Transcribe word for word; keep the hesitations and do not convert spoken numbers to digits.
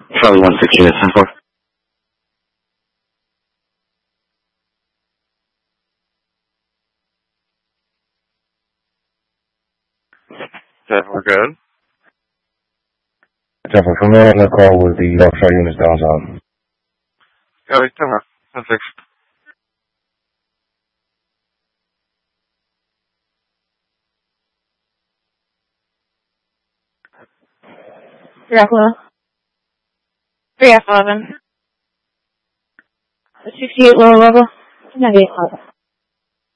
Charlie one six unit ten four. Jeff, we're good. Jeff, I'm familiar with the call with the offshore units downtown. Yeah, we can. That's six. Dracula. three F eleven. sixty-eight lower level. ninety-eight level.